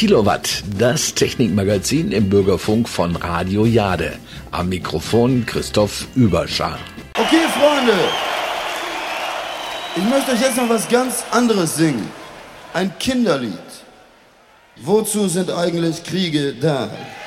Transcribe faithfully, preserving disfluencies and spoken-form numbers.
Kilowatt, das Technikmagazin im Bürgerfunk von Radio Jade. Am Mikrofon Christoph Überschar. Okay, Freunde, ich möchte euch jetzt noch was ganz anderes singen. Ein Kinderlied. Wozu sind eigentlich Kriege da?